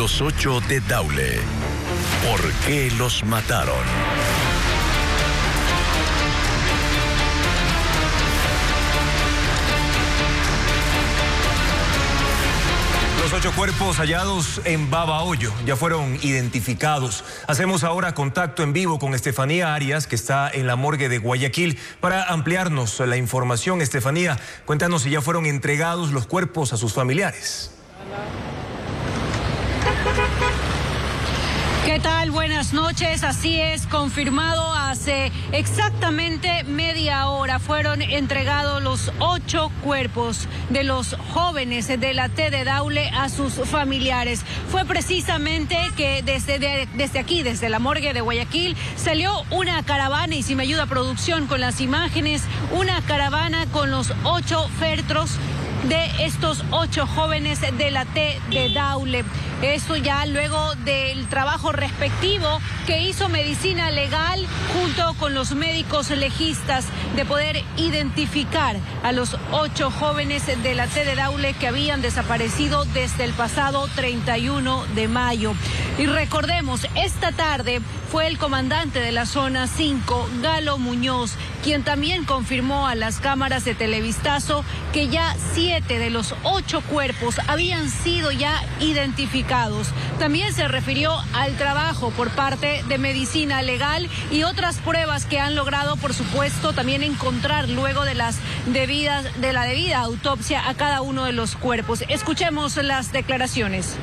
Los 8 de Daule. ¿Por qué los mataron? Los 8 cuerpos hallados en Babahoyo ya fueron identificados. Hacemos ahora contacto en vivo con Estefanía Arias, que está en la morgue de Guayaquil, para ampliarnos la información. Estefanía, cuéntanos si ya fueron entregados los cuerpos a sus familiares. ¿Qué tal? Buenas noches. Así es, confirmado hace exactamente media hora. Fueron entregados los 8 cuerpos de los jóvenes de la T de Daule a sus familiares. Fue precisamente que desde aquí, desde la morgue de Guayaquil, salió una caravana, y si me ayuda producción con las imágenes, una caravana con los 8 féretros de estos 8 jóvenes de la T de Daule. Esto ya luego del trabajo respectivo que hizo Medicina Legal junto con los médicos legistas de poder identificar a los 8 jóvenes de la T de Daule que habían desaparecido desde el pasado 31 de mayo. Y recordemos, esta tarde fue el comandante de la zona 5, Galo Muñoz, quien también confirmó a las cámaras de Televistazo que ya 7 de los 8 cuerpos habían sido ya identificados. También se refirió al trabajo por parte de Medicina Legal y otras pruebas que han logrado, por supuesto, también encontrar luego de la debida autopsia a cada uno de los cuerpos. Escuchemos las declaraciones.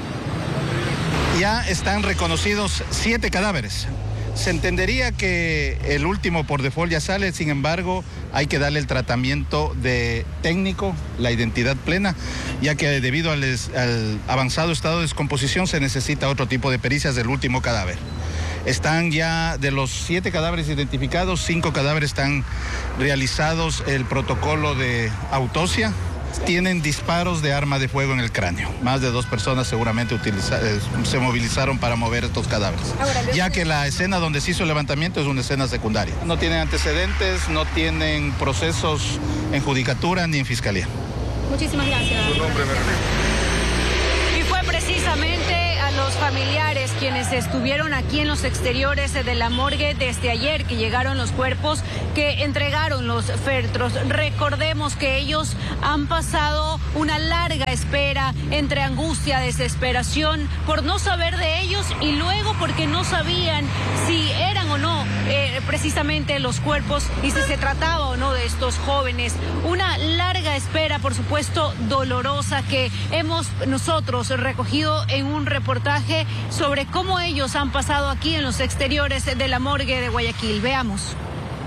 Ya están reconocidos 7 cadáveres. Se entendería que el último por default ya sale, sin embargo, hay que darle el tratamiento de técnico, la identidad plena, ya que debido al avanzado estado de descomposición se necesita otro tipo de pericias del último cadáver. Están ya de los 7 cadáveres identificados, 5 cadáveres están realizados el protocolo de autopsia. Tienen disparos de arma de fuego en el cráneo. Más de 2 personas seguramente se movilizaron para mover estos cadáveres, ya que la escena donde se hizo el levantamiento es una escena secundaria. No tienen antecedentes, no tienen procesos en judicatura ni en fiscalía. Muchísimas gracias. Su nombre, y fue precisamente a los familiares quienes estuvieron aquí en los exteriores de la morgue desde ayer que llegaron los cuerpos, que entregaron los féretros. Recordemos que ellos han pasado una larga espera entre angustia, desesperación por no saber de ellos y luego porque no sabían si eran o no precisamente los cuerpos y si se trataba o no de estos jóvenes. Una larga espera, por supuesto, dolorosa, que hemos nosotros recogido en un reportaje sobre cómo ellos han pasado aquí en los exteriores de la morgue de Guayaquil. Veamos.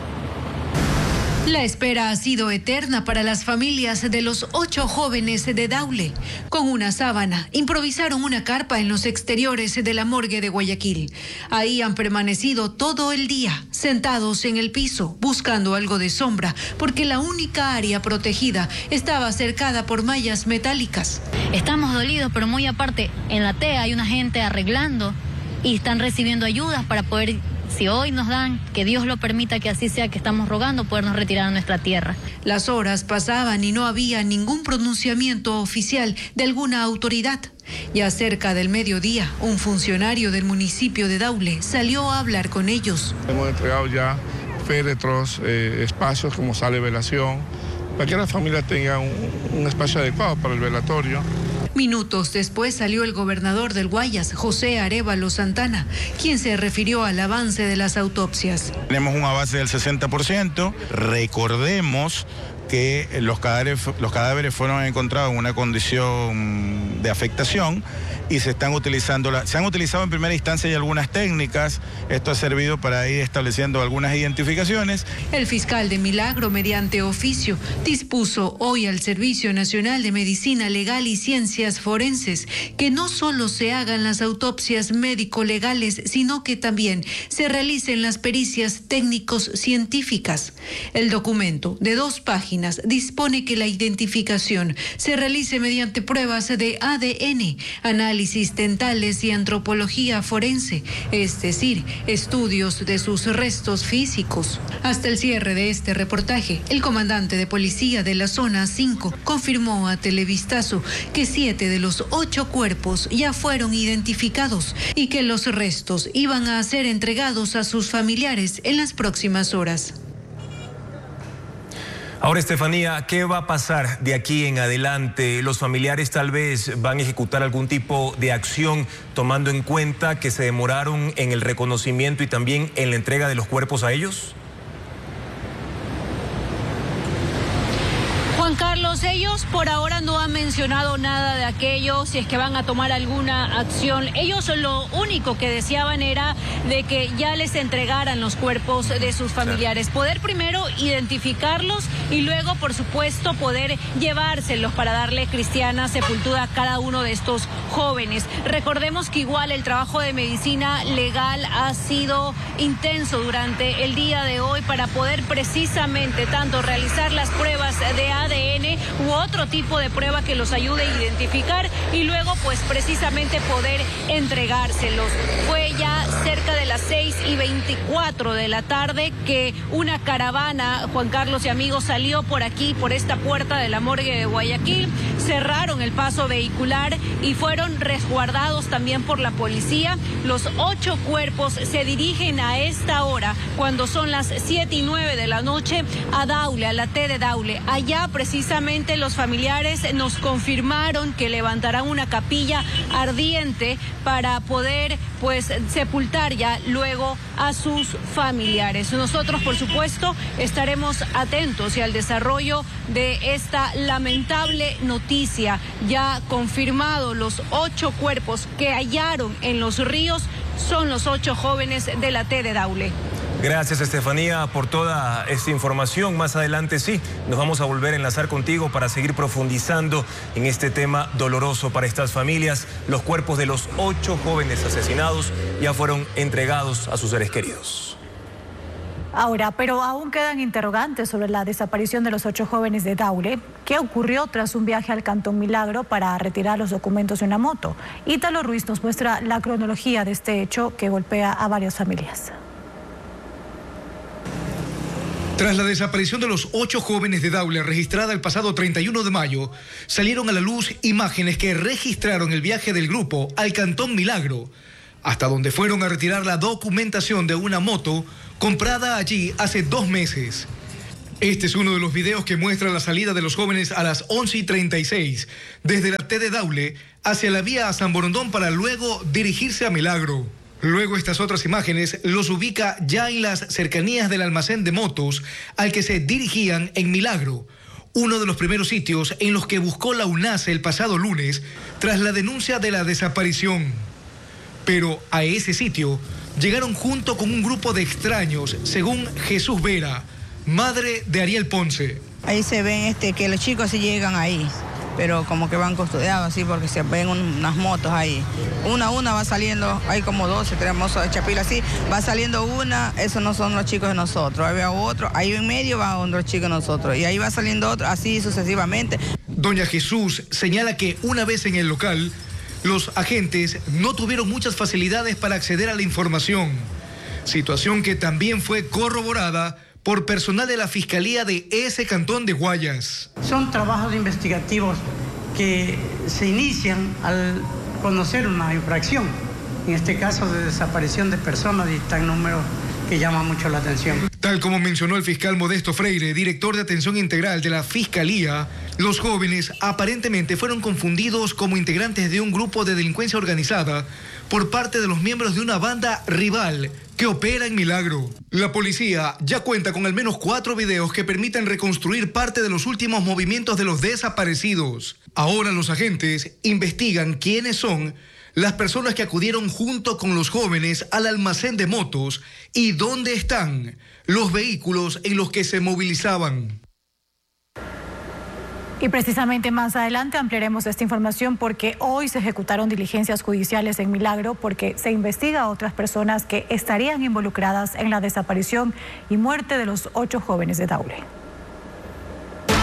La espera ha sido eterna para las familias de los 8 jóvenes de Daule. Con una sábana, improvisaron una carpa en los exteriores de la morgue de Guayaquil. Ahí han permanecido todo el día, sentados en el piso, buscando algo de sombra, porque la única área protegida estaba cercada por mallas metálicas. Estamos dolidos, pero muy aparte, en la T hay una gente arreglando y están recibiendo ayudas para poder... Si hoy nos dan, que Dios lo permita que así sea, que estamos rogando podernos retirar a nuestra tierra. Las horas pasaban y no había ningún pronunciamiento oficial de alguna autoridad. Ya cerca del mediodía, un funcionario del municipio de Daule salió a hablar con ellos. Hemos entregado ya féretros, espacios como sala de velación, para que la familia tenga un espacio adecuado para el velatorio. Minutos después salió el gobernador del Guayas, José Arévalo Santana, quien se refirió al avance de las autopsias. Tenemos un avance del 60%. Recordemos que los cadáveres fueron encontrados en una condición de afectación y se han utilizado en primera instancia y algunas técnicas. Esto ha servido para ir estableciendo algunas identificaciones. El fiscal de Milagro, mediante oficio, dispuso hoy al Servicio Nacional de Medicina Legal y Ciencias Forenses que no solo se hagan las autopsias médico-legales, sino que también se realicen las pericias técnicos-científicas. El documento de 2 páginas páginas dispone que la identificación se realice mediante pruebas de ADN, análisis dentales y antropología forense, es decir, estudios de sus restos físicos. Hasta el cierre de este reportaje, el comandante de policía de la zona 5 confirmó a Televistazo que 7 de los 8 cuerpos ya fueron identificados y que los restos iban a ser entregados a sus familiares en las próximas horas. Ahora, Estefanía, ¿qué va a pasar de aquí en adelante? ¿Los familiares tal vez van a ejecutar algún tipo de acción tomando en cuenta que se demoraron en el reconocimiento y también en la entrega de los cuerpos a ellos? Juan Carlos, ellos por ahora no han mencionado nada de aquello, si es que van a tomar alguna acción. Ellos lo único que deseaban era de que ya les entregaran los cuerpos de sus familiares. Poder primero identificarlos y luego, por supuesto, poder llevárselos para darle cristiana sepultura a cada uno de estos jóvenes. Recordemos que igual el trabajo de medicina legal ha sido intenso durante el día de hoy para poder precisamente tanto realizar las pruebas de ADN u otro tipo de prueba que los ayude a identificar y luego pues precisamente poder entregárselos. Fue ya cerca de las 6:24 de la tarde que una caravana, Juan Carlos y amigos, salió por aquí, por esta puerta de la morgue de Guayaquil, cerraron el paso vehicular y fueron resguardados también por la policía. Los 8 cuerpos se dirigen a esta hora, cuando son las 7:09 de la noche, a Daule, a la T de Daule. Allá precisamente los familiares nos confirmaron que levantarán una capilla ardiente para poder pues sepultar ya luego a sus familiares. Nosotros, por supuesto, estaremos atentos y al desarrollo de esta lamentable noticia. Ya confirmado, los 8 cuerpos que hallaron en los ríos son los 8 jóvenes de la T de Daule. Gracias, Estefanía, por toda esta información. Más adelante sí, nos vamos a volver a enlazar contigo para seguir profundizando en este tema doloroso para estas familias. Los cuerpos de los 8 jóvenes asesinados ya fueron entregados a sus seres queridos. Ahora, pero aún quedan interrogantes sobre la desaparición de los 8 jóvenes de Daule. ¿Qué ocurrió tras un viaje al Cantón Milagro para retirar los documentos de una moto? Ítalo Ruiz nos muestra la cronología de este hecho que golpea a varias familias. Tras la desaparición de los 8 jóvenes de Daule registrada el pasado 31 de mayo, salieron a la luz imágenes que registraron el viaje del grupo al Cantón Milagro, hasta donde fueron a retirar la documentación de una moto comprada allí hace 2 meses. Este es uno de los videos que muestra la salida de los jóvenes a las 11:36 desde la T de Daule hacia la vía a San Borondón para luego dirigirse a Milagro. Luego estas otras imágenes los ubica ya en las cercanías del almacén de motos al que se dirigían en Milagro, uno de los primeros sitios en los que buscó la UNACE el pasado lunes tras la denuncia de la desaparición. Pero a ese sitio llegaron junto con un grupo de extraños, según Jesús Vera, madre de Ariel Ponce. Ahí se ven que los chicos sí llegan ahí, pero como que van custodiados así porque se ven unas motos ahí. Una va saliendo, hay como 12, tenemos de Chapila así, va saliendo una, esos no son los chicos de nosotros, ahí va otro, ahí en medio va otro chico de nosotros y ahí va saliendo otro, así sucesivamente. Doña Jesús señala que una vez en el local, los agentes no tuvieron muchas facilidades para acceder a la información, situación que también fue corroborada por personal de la Fiscalía de ese cantón de Guayas. Son trabajos investigativos que se inician al conocer una infracción, en este caso de desaparición de personas y tan número que llama mucho la atención. Tal como mencionó el fiscal Modesto Freire, director de atención integral de la Fiscalía, los jóvenes aparentemente fueron confundidos como integrantes de un grupo de delincuencia organizada por parte de los miembros de una banda rival que opera en Milagro. La policía ya cuenta con al menos 4 videos que permiten reconstruir parte de los últimos movimientos de los desaparecidos. Ahora los agentes investigan quiénes son las personas que acudieron junto con los jóvenes al almacén de motos y dónde están los vehículos en los que se movilizaban. Y precisamente más adelante ampliaremos esta información porque hoy se ejecutaron diligencias judiciales en Milagro porque se investiga a otras personas que estarían involucradas en la desaparición y muerte de los 8 jóvenes de Daule.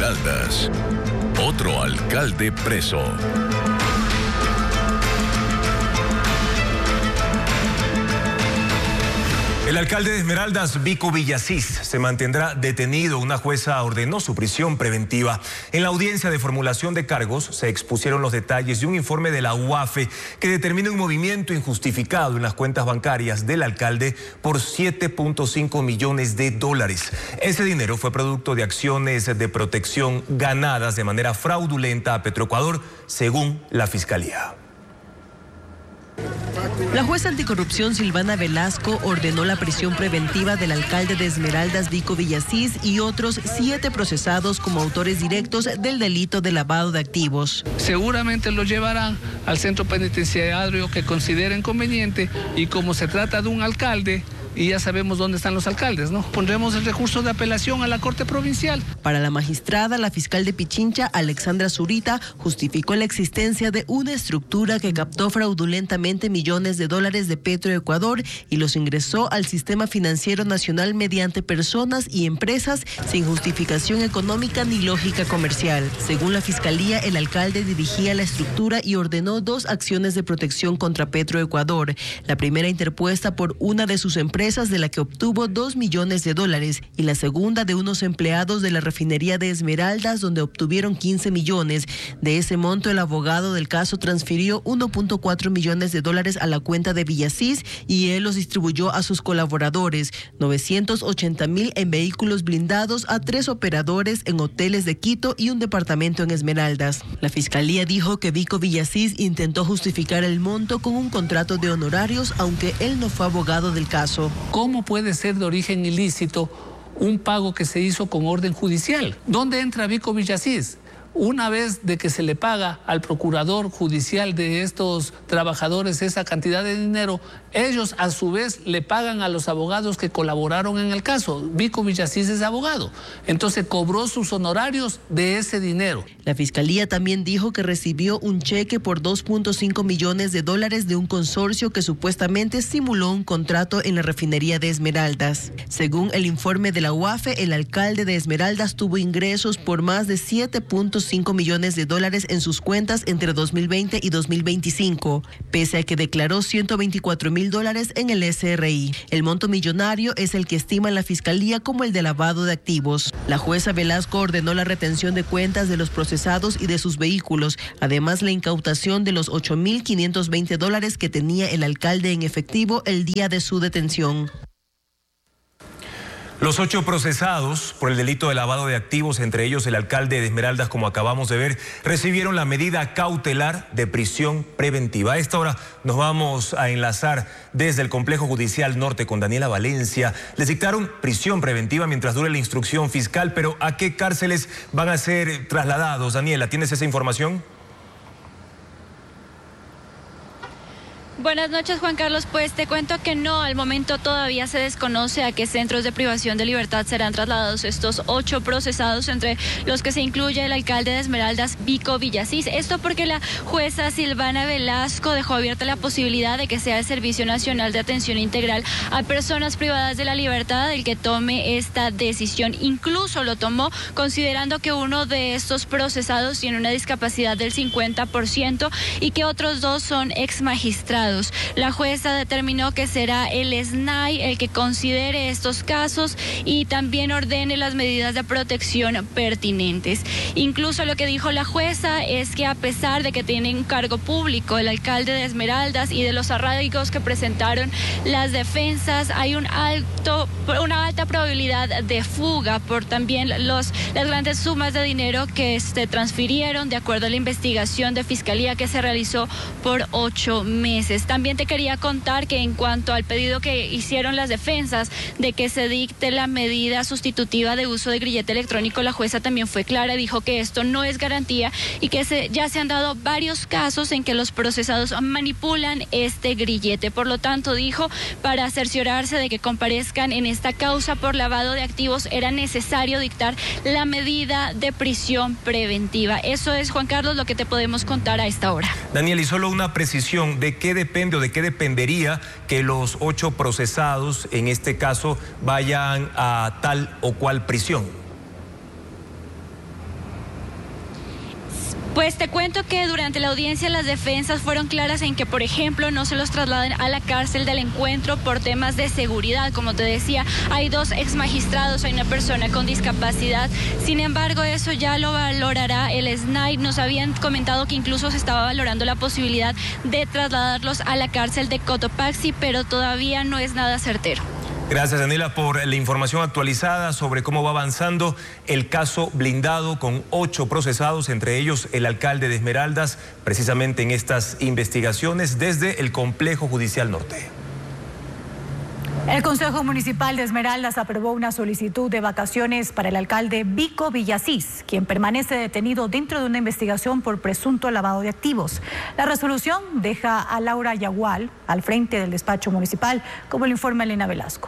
Esmeraldas. Otro alcalde preso. El alcalde de Esmeraldas, Vico Villasís, se mantendrá detenido. Una jueza ordenó su prisión preventiva. En la audiencia de formulación de cargos se expusieron los detalles de un informe de la UAFE que determina un movimiento injustificado en las cuentas bancarias del alcalde por 7.5 millones de dólares. Ese dinero fue producto de acciones de protección ganadas de manera fraudulenta a Petroecuador, según la Fiscalía. La jueza anticorrupción Silvana Velasco ordenó la prisión preventiva del alcalde de Esmeraldas, Vico Villasís, y otros 7 procesados como autores directos del delito de lavado de activos. Seguramente lo llevarán al centro penitenciario que consideren conveniente, y como se trata de un alcalde, y ya sabemos dónde están los alcaldes, ¿no? Pondremos el recurso de apelación a la Corte Provincial. Para la magistrada, la fiscal de Pichincha, Alexandra Zurita, justificó la existencia de una estructura que captó fraudulentamente millones de dólares de Petroecuador y los ingresó al sistema financiero nacional mediante personas y empresas sin justificación económica ni lógica comercial. Según la fiscalía, el alcalde dirigía la estructura y ordenó 2 acciones de protección contra Petroecuador. La primera interpuesta por una de sus empresas, de la que obtuvo 2 millones de dólares, y la segunda de unos empleados de la refinería de Esmeraldas, donde obtuvieron 15 millones. De ese monto, el abogado del caso transfirió 1.4 millones de dólares a la cuenta de Villasís y él los distribuyó a sus colaboradores, 980,000 en vehículos blindados a 3 operadores en hoteles de Quito y un departamento en Esmeraldas. La fiscalía dijo que Vico Villasís intentó justificar el monto con un contrato de honorarios, aunque él no fue abogado del caso. ¿Cómo puede ser de origen ilícito un pago que se hizo con orden judicial? ¿Dónde entra Vico Villasís? Una vez de que se le paga al procurador judicial de estos trabajadores esa cantidad de dinero, ellos a su vez le pagan a los abogados que colaboraron en el caso. Vico Villasís es abogado, entonces cobró sus honorarios de ese dinero. La fiscalía también dijo que recibió un cheque por 2.5 millones de dólares de un consorcio que supuestamente simuló un contrato en la refinería de Esmeraldas. Según el informe de la UAFE, el alcalde de Esmeraldas tuvo ingresos por más de 7.5 millones de dólares en sus cuentas entre 2020 y 2025, pese a que declaró 124,000 dólares en el SRI. El monto millonario es el que estima la fiscalía como el de lavado de activos. La jueza Velasco ordenó la retención de cuentas de los procesados y de sus vehículos, además la incautación de los 8,520 dólares que tenía el alcalde en efectivo el día de su detención. Los 8 procesados por el delito de lavado de activos, entre ellos el alcalde de Esmeraldas, como acabamos de ver, recibieron la medida cautelar de prisión preventiva. A esta hora nos vamos a enlazar desde el Complejo Judicial Norte con Daniela Valencia. Les dictaron prisión preventiva mientras dure la instrucción fiscal, pero ¿a qué cárceles van a ser trasladados? Daniela, ¿tienes esa información? Buenas noches, Juan Carlos. Pues te cuento que no, al momento todavía se desconoce a qué centros de privación de libertad serán trasladados estos 8 procesados, entre los que se incluye el alcalde de Esmeraldas, Vico Villasís. Esto porque la jueza Silvana Velasco dejó abierta la posibilidad de que sea el Servicio Nacional de Atención Integral a Personas Privadas de la Libertad el que tome esta decisión. Incluso lo tomó considerando que uno de estos procesados tiene una discapacidad del 50% y que otros 2 son ex magistrados. La jueza determinó que será el SNAI el que considere estos casos y también ordene las medidas de protección pertinentes. Incluso lo que dijo la jueza es que a pesar de que tienen un cargo público el alcalde de Esmeraldas y de los arraigos que presentaron las defensas, hay una alta probabilidad de fuga por también las grandes sumas de dinero que se transfirieron de acuerdo a la investigación de fiscalía que se realizó por 8 meses. También te quería contar que en cuanto al pedido que hicieron las defensas de que se dicte la medida sustitutiva de uso de grillete electrónico, la jueza también fue clara, dijo que esto no es garantía y que ya se han dado varios casos en que los procesados manipulan este grillete. Por lo tanto, dijo, para cerciorarse de que comparezcan en esta causa por lavado de activos, era necesario dictar la medida de prisión preventiva. Eso es, Juan Carlos, lo que te podemos contar a esta hora. Daniel, y solo una precisión, ¿de qué depende o de qué dependería que los 8 procesados, en este caso, vayan a tal o cual prisión? Pues te cuento que durante la audiencia las defensas fueron claras en que, por ejemplo, no se los trasladen a la cárcel del encuentro por temas de seguridad. Como te decía, hay 2 exmagistrados, hay una persona con discapacidad. Sin embargo, eso ya lo valorará el SNAI. Nos habían comentado que incluso se estaba valorando la posibilidad de trasladarlos a la cárcel de Cotopaxi, pero todavía no es nada certero. Gracias, Daniela, por la información actualizada sobre cómo va avanzando el caso blindado con 8 procesados, entre ellos el alcalde de Esmeraldas, precisamente en estas investigaciones desde el Complejo Judicial Norte. El Consejo Municipal de Esmeraldas aprobó una solicitud de vacaciones para el alcalde Vico Villasís, quien permanece detenido dentro de una investigación por presunto lavado de activos. La resolución deja a Laura Yagual al frente del despacho municipal, como lo informa Elena Velasco.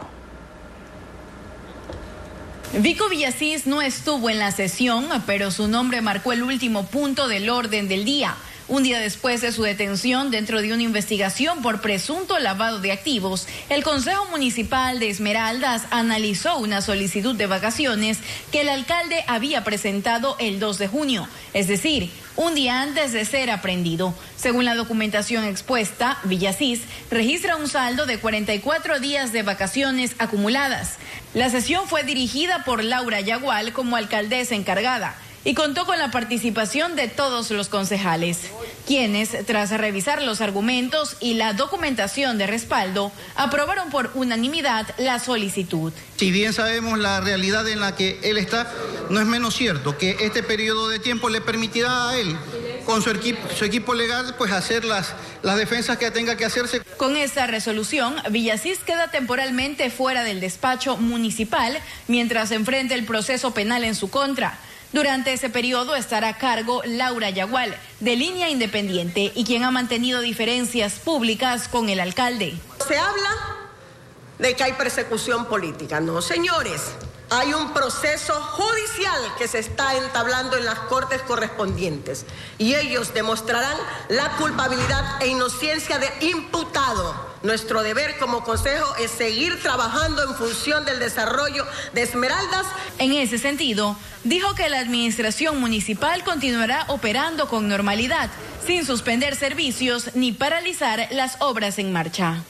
Vico Villasís no estuvo en la sesión, pero su nombre marcó el último punto del orden del día. Un día después de su detención dentro de una investigación por presunto lavado de activos, el Consejo Municipal de Esmeraldas analizó una solicitud de vacaciones que el alcalde había presentado el 2 de junio, es decir, un día antes de ser aprehendido. Según la documentación expuesta, Villasís registra un saldo de 44 días de vacaciones acumuladas. La sesión fue dirigida por Laura Yagual como alcaldesa encargada y contó con la participación de todos los concejales, quienes, tras revisar los argumentos y la documentación de respaldo, aprobaron por unanimidad la solicitud. Si bien sabemos la realidad en la que él está, no es menos cierto que este periodo de tiempo le permitirá a él, con su equipo legal, pues hacer las defensas que tenga que hacerse. Con esta resolución, Villasís queda temporalmente fuera del despacho municipal mientras enfrenta el proceso penal en su contra. Durante ese periodo estará a cargo Laura Yagual, de Línea Independiente, y quien ha mantenido diferencias públicas con el alcalde. Se habla de que hay persecución política. No, señores, hay un proceso judicial que se está entablando en las cortes correspondientes y ellos demostrarán la culpabilidad e inocencia del imputado. Nuestro deber como consejo es seguir trabajando en función del desarrollo de Esmeraldas. En ese sentido, dijo que la administración municipal continuará operando con normalidad, sin suspender servicios ni paralizar las obras en marcha.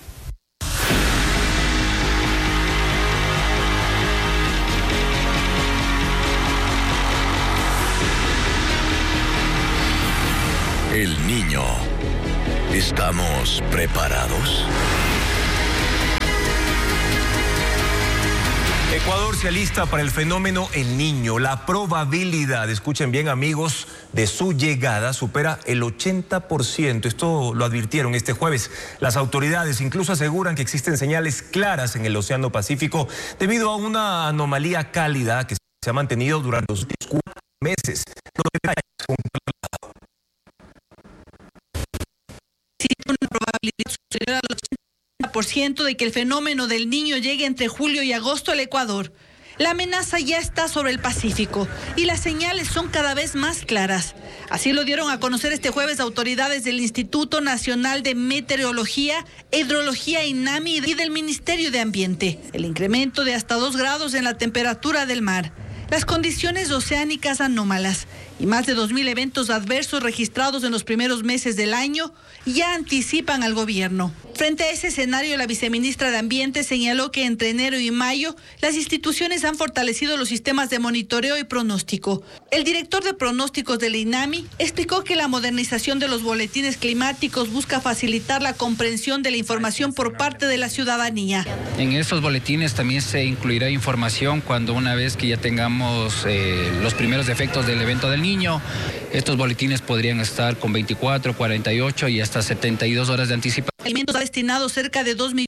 El Niño. ¿Estamos preparados? Ecuador se alista para el fenómeno El Niño. La probabilidad, escuchen bien amigos, de su llegada supera el 80%. Esto lo advirtieron este jueves. Las autoridades incluso aseguran que existen señales claras en el Océano Pacífico debido a una anomalía cálida que se ha mantenido durante los últimos 4 meses. Existe una probabilidad superior al 80% de que el fenómeno del Niño llegue entre julio y agosto al Ecuador. La amenaza ya está sobre el Pacífico y las señales son cada vez más claras. Así lo dieron a conocer este jueves autoridades del Instituto Nacional de Meteorología, Hidrología INAMI y del Ministerio de Ambiente. El incremento de hasta 2 grados en la temperatura del mar, las condiciones oceánicas anómalas y más de 2.000 eventos adversos registrados en los primeros meses del año ya anticipan al gobierno. Frente a ese escenario, la viceministra de Ambiente señaló que entre enero y mayo las instituciones han fortalecido los sistemas de monitoreo y pronóstico. El director de pronósticos del INAMI explicó que la modernización de los boletines climáticos busca facilitar la comprensión de la información por parte de la ciudadanía. En estos boletines también se incluirá información cuando una vez que ya tengamos los primeros efectos del evento del Niño, estos boletines podrían estar con 24, 48 y hasta 72 horas de anticipación. Alimentos ha destinado cerca de 2 millones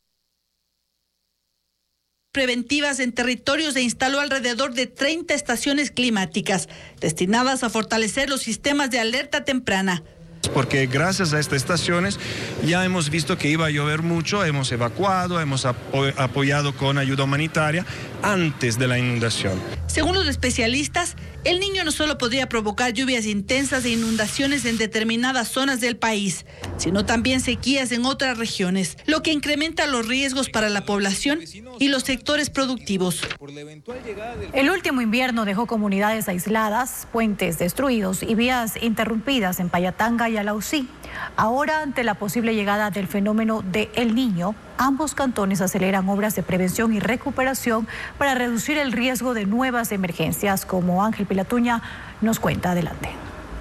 preventivas en territorios e instaló alrededor de 30 estaciones climáticas destinadas a fortalecer los sistemas de alerta temprana. Porque gracias a estas estaciones ya hemos visto que iba a llover mucho, hemos evacuado, hemos apoyado con ayuda humanitaria antes de la inundación. Según los especialistas, el Niño no solo podría provocar lluvias intensas e inundaciones en determinadas zonas del país, sino también sequías en otras regiones, lo que incrementa los riesgos para la población y los sectores productivos. El último invierno dejó comunidades aisladas, puentes destruidos y vías interrumpidas en Payatanga y Alausí. Ahora, ante la posible llegada del fenómeno de El Niño, ambos cantones aceleran obras de prevención y recuperación para reducir el riesgo de nuevas emergencias, como Ángel Pilatuña nos cuenta. Adelante.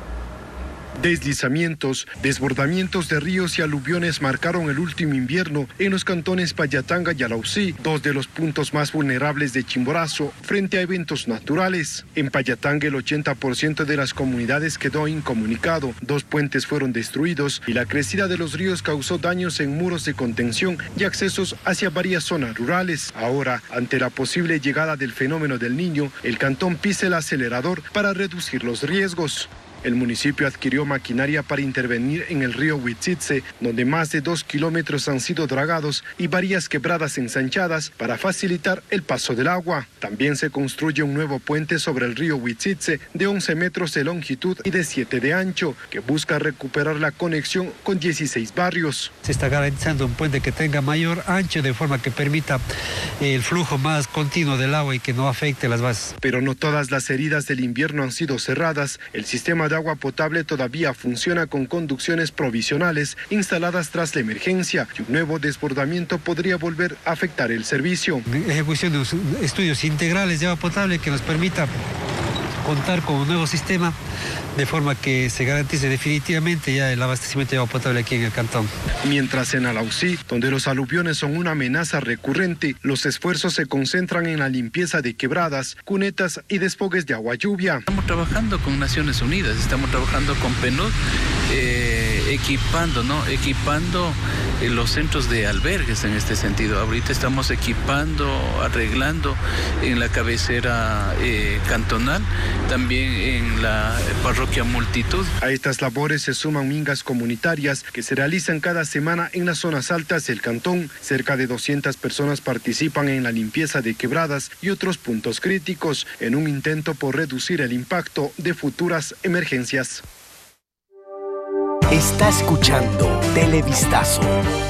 Deslizamientos, desbordamientos de ríos y aluviones marcaron el último invierno en los cantones Payatanga y Alausí, dos de los puntos más vulnerables de Chimborazo frente a eventos naturales. En Payatanga el 80% de las comunidades quedó incomunicado, 2 puentes fueron destruidos y la crecida de los ríos causó daños en muros de contención y accesos hacia varias zonas rurales. Ahora, ante la posible llegada del fenómeno del Niño, el cantón pisa el acelerador para reducir los riesgos. El municipio adquirió maquinaria para intervenir en el río Huitzitze, donde más de 2 kilómetros han sido dragados y varias quebradas ensanchadas para facilitar el paso del agua. También se construye un nuevo puente sobre el río Huitzitze de 11 metros de longitud y de 7 de ancho, que busca recuperar la conexión con 16 barrios. Se está garantizando un puente que tenga mayor ancho de forma que permita el flujo más continuo del agua y que no afecte las bases. Pero no todas las heridas del invierno han sido cerradas. El sistema de agua potable todavía funciona con conducciones provisionales instaladas tras la emergencia y un nuevo desbordamiento podría volver a afectar el servicio. Ejecución de estudios integrales de agua potable que nos permita contar con un nuevo sistema de forma que se garantice definitivamente ya el abastecimiento de agua potable aquí en el cantón. Mientras en Alausí, donde los aluviones son una amenaza recurrente, los esfuerzos se concentran en la limpieza de quebradas, cunetas y desfogues de agua lluvia. Estamos trabajando con Naciones Unidas, estamos trabajando con PNUD, equipando los centros de albergues en este sentido. Ahorita estamos equipando, arreglando en la cabecera cantonal, también en la parroquia Multitud. A estas labores se suman mingas comunitarias que se realizan cada semana en las zonas altas del cantón. Cerca de 200 personas participan en la limpieza de quebradas y otros puntos críticos en un intento por reducir el impacto de futuras emergencias. Está escuchando Televistazo.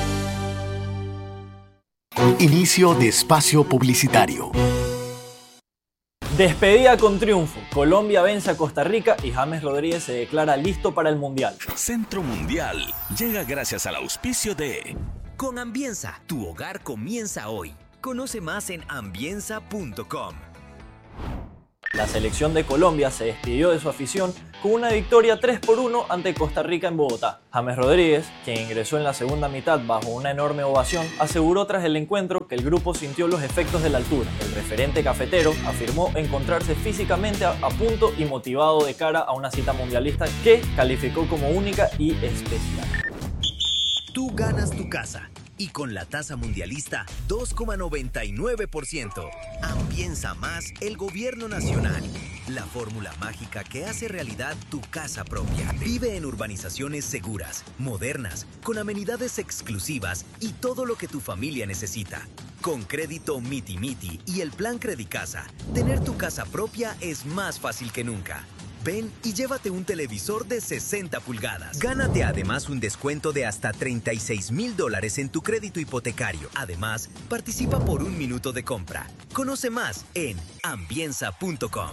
Inicio de espacio publicitario. Despedida con triunfo. Colombia vence a Costa Rica y James Rodríguez se declara listo para el Mundial. Centro Mundial llega gracias al auspicio de... Con Ambienza, tu hogar comienza hoy. Conoce más en ambienza.com. La selección de Colombia se despidió de su afición con una victoria 3-1 ante Costa Rica en Bogotá. James Rodríguez, quien ingresó en la segunda mitad bajo una enorme ovación, aseguró tras el encuentro que el grupo sintió los efectos de la altura. El referente cafetero afirmó encontrarse físicamente a punto y motivado de cara a una cita mundialista que calificó como única y especial. Tú ganas tu casa. Y con la tasa mundialista 2,99%. Ambienza más el gobierno nacional. La fórmula mágica que hace realidad tu casa propia. Vive en urbanizaciones seguras, modernas, con amenidades exclusivas y todo lo que tu familia necesita. Con crédito Miti Miti y el plan Credicasa, tener tu casa propia es más fácil que nunca. Ven y llévate un televisor de 60 pulgadas. Gánate además un descuento de hasta $36,000 en tu crédito hipotecario. Además, participa por 1 minuto de compra. Conoce más en ambienza.com.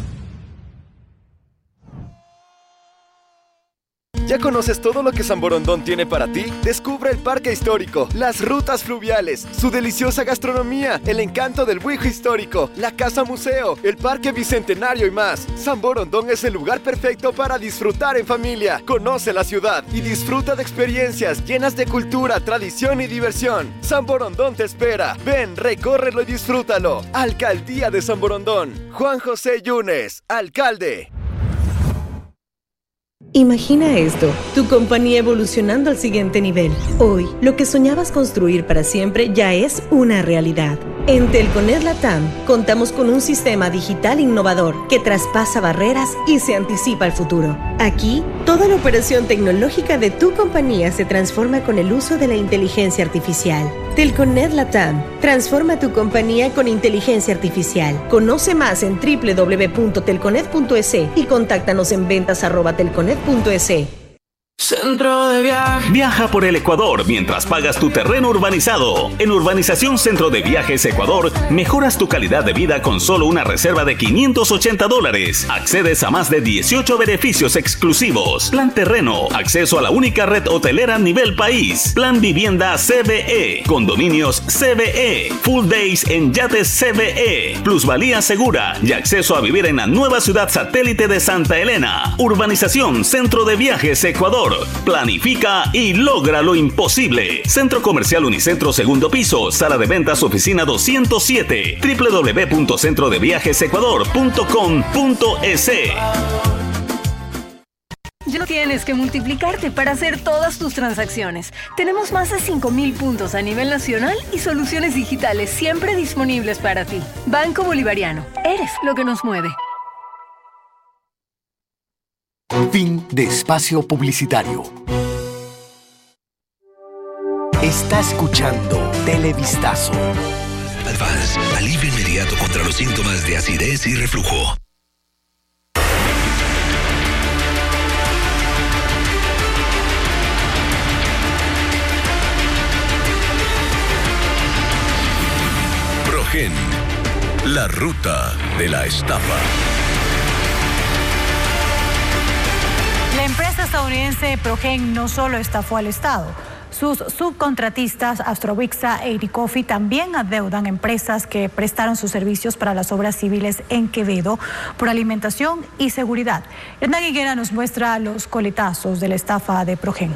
¿Ya conoces todo lo que San Borondón tiene para ti? Descubre el parque histórico, las rutas fluviales, su deliciosa gastronomía, el encanto del Buijo histórico, la casa museo, el parque bicentenario y más. San Borondón es el lugar perfecto para disfrutar en familia. Conoce la ciudad y disfruta de experiencias llenas de cultura, tradición y diversión. San Borondón te espera. Ven, recórrelo y disfrútalo. Alcaldía de San Borondón. Juan José Yunes, alcalde. Imagina esto, tu compañía evolucionando al siguiente nivel. Hoy, lo que soñabas construir para siempre ya es una realidad. En Telconet Latam, contamos con un sistema digital innovador que traspasa barreras y se anticipa al futuro. Aquí, toda la operación tecnológica de tu compañía se transforma con el uso de la inteligencia artificial. Telconet Latam, transforma tu compañía con inteligencia artificial. Conoce más en www.telconet.es y contáctanos en ventas@telconet.es. Centro de Viajes. Viaja por el Ecuador mientras pagas tu terreno urbanizado. En Urbanización Centro de Viajes Ecuador, mejoras tu calidad de vida con solo una reserva de $580. Accedes a más de 18 beneficios exclusivos. Plan terreno, acceso a la única red hotelera a nivel país. Plan vivienda CBE, condominios CBE, full days en yates CBE, plusvalía segura y acceso a vivir en la nueva ciudad satélite de Santa Elena. Urbanización Centro de Viajes Ecuador. Planifica y logra lo imposible. Centro Comercial Unicentro, segundo piso, sala de ventas, oficina 207, www.centrodeviajesecuador.com.es. Ya no tienes que multiplicarte para hacer todas tus transacciones. Tenemos más de 5,000 puntos a nivel nacional y soluciones digitales siempre disponibles para ti. Banco Bolivariano. Eres lo que nos mueve. Fin de espacio publicitario. Está escuchando Televistazo. Advance, alivio inmediato contra los síntomas de acidez y reflujo. Progen, la ruta de la estafa. La empresa estadounidense Progen no solo estafó al Estado. Sus subcontratistas Astrobrixa e Inicofi también adeudan empresas que prestaron sus servicios para las obras civiles en Quevedo por alimentación y seguridad. Hernán Higuera nos muestra los coletazos de la estafa de Progen.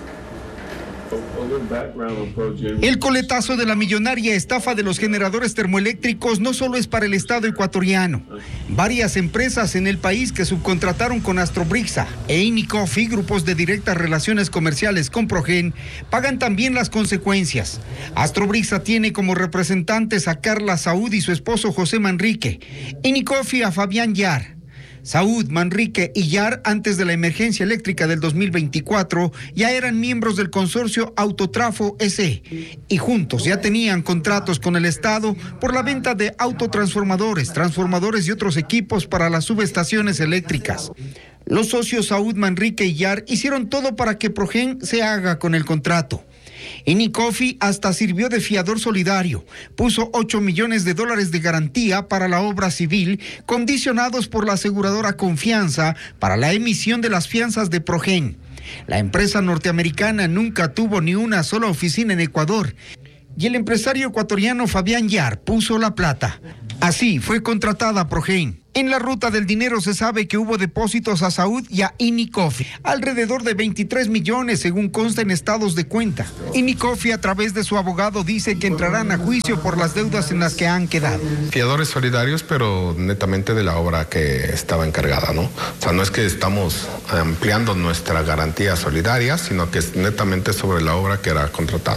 El coletazo de la millonaria estafa de los generadores termoeléctricos no solo es para el Estado ecuatoriano. Varias empresas en el país que subcontrataron con Astrobrixa e Inicofi, grupos de directas relaciones comerciales con Progen, pagan también las consecuencias. Astrobrixa tiene como representantes a Carla Saúd y su esposo José Manrique, Inicofi a Fabián Yar. Saúd, Manrique y Yar, antes de la emergencia eléctrica del 2024, ya eran miembros del consorcio Autotrafo SE y juntos ya tenían contratos con el Estado por la venta de autotransformadores, transformadores y otros equipos para las subestaciones eléctricas. Los socios Saúd, Manrique y Yar hicieron todo para que Progen se haga con el contrato. Inicofi hasta sirvió de fiador solidario, puso $8 millones de garantía para la obra civil, condicionados por la aseguradora Confianza para la emisión de las fianzas de Progen. La empresa norteamericana nunca tuvo ni una sola oficina en Ecuador y el empresario ecuatoriano Fabián Yar puso la plata. Así fue contratada Progen. En la ruta del dinero se sabe que hubo depósitos a Saúd y a Inicofi, alrededor de 23 millones según consta en estados de cuenta. Inicofi a través de su abogado dice que entrarán a juicio por las deudas en las que han quedado. Fiadores solidarios, pero netamente de la obra que estaba encargada, ¿no? O sea, no es que estamos ampliando nuestra garantía solidaria, sino que es netamente sobre la obra que era contratada.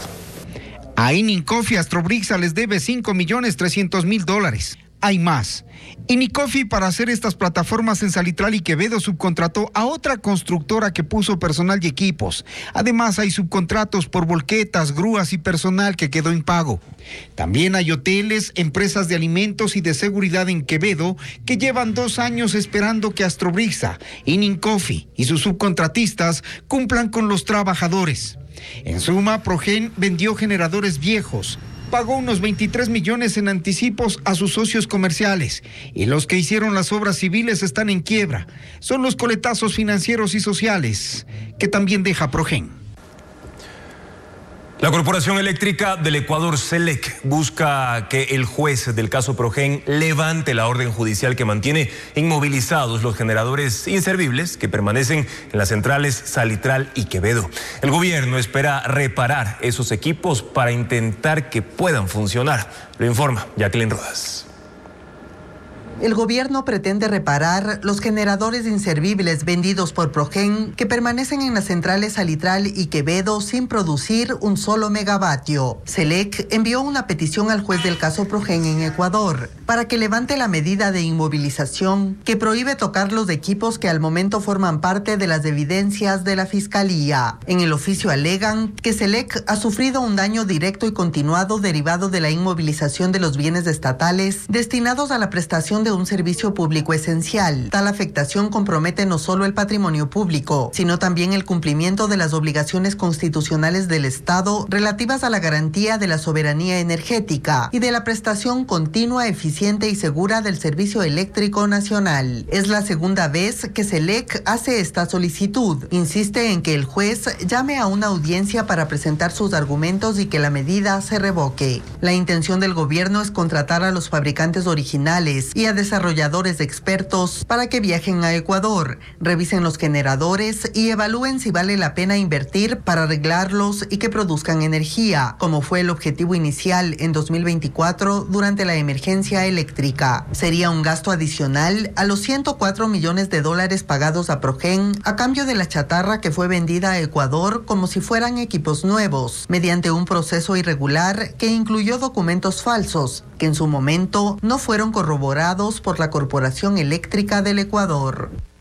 A Inicofi Astrobrixa les debe $5.300.000. Hay más. Inicofi, para hacer estas plataformas en Salitral y Quevedo, subcontrató a otra constructora que puso personal y equipos. Además, hay subcontratos por volquetas, grúas y personal que quedó impago. También hay hoteles, empresas de alimentos y de seguridad en Quevedo que llevan 2 años esperando que Astrobrixa, Inicofi y sus subcontratistas cumplan con los trabajadores. En suma, Progen vendió generadores viejos, pagó unos 23 millones en anticipos a sus socios comerciales y los que hicieron las obras civiles están en quiebra. Son los coletazos financieros y sociales que también deja Progen. La Corporación Eléctrica del Ecuador, CELEC, busca que el juez del caso Progen levante la orden judicial que mantiene inmovilizados los generadores inservibles que permanecen en las centrales Salitral y Quevedo. El gobierno espera reparar esos equipos para intentar que puedan funcionar. Lo informa Jacqueline Rodas. El gobierno pretende reparar los generadores inservibles vendidos por Progen que permanecen en las centrales Salitral y Quevedo sin producir un solo megavatio. CELEC envió una petición al juez del caso Progen en Ecuador para que levante la medida de inmovilización que prohíbe tocar los equipos que al momento forman parte de las evidencias de la Fiscalía. En el oficio alegan que CELEC ha sufrido un daño directo y continuado derivado de la inmovilización de los bienes estatales destinados a la prestación de un servicio público esencial. Tal afectación compromete no solo el patrimonio público, sino también el cumplimiento de las obligaciones constitucionales del Estado relativas a la garantía de la soberanía energética y de la prestación continua, eficiente y segura del servicio eléctrico nacional. Es la segunda vez que SELEC hace esta solicitud. Insiste en que el juez llame a una audiencia para presentar sus argumentos y que la medida se revoque. La intención del gobierno es contratar a los fabricantes originales y a desarrolladores expertos para que viajen a Ecuador, revisen los generadores y evalúen si vale la pena invertir para arreglarlos y que produzcan energía, como fue el objetivo inicial en 2024 durante la emergencia eléctrica. Sería un gasto adicional a los $104 millones pagados a Progen a cambio de la chatarra que fue vendida a Ecuador como si fueran equipos nuevos, mediante un proceso irregular que incluyó documentos falsos, que en su momento no fueron corroborados por la Corporación Eléctrica del Ecuador.